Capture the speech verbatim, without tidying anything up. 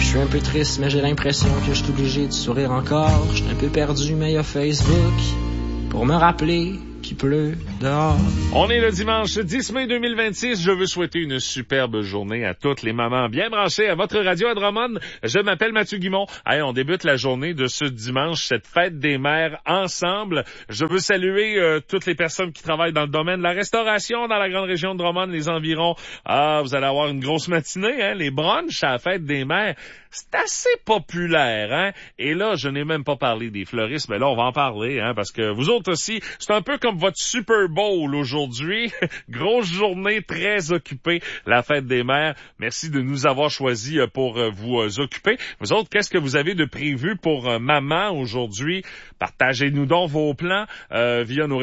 suis un peu triste, mais j'ai l'impression que je suis obligé de sourire encore. Je suis un peu perdu, mais il y a Facebook pour me rappeler qu'il pleut dehors. On est le dimanche dix mai deux mille vingt-six. Je veux souhaiter une superbe journée à toutes les mamans bien branchées à votre radio à Drummond. Je m'appelle Mathieu Guimond. Hey, on débute la journée de ce dimanche, cette fête des mères ensemble. Je veux saluer euh, toutes les personnes qui travaillent dans le domaine de la restauration dans la grande région de Drummond, les environs. Ah, vous allez avoir une grosse matinée, hein? Les brunchs à la fête des mères, c'est assez populaire, hein? Et là, je n'ai même pas parlé des fleuristes, mais là, on va en parler, hein? Parce que vous autres aussi, c'est un peu comme votre Super Bowl aujourd'hui. Grosse journée, très occupée, la fête des mères. Merci de nous avoir choisis pour vous occuper. Vous autres, qu'est-ce que vous avez de prévu pour maman aujourd'hui? Partagez-nous donc vos plans euh, via nos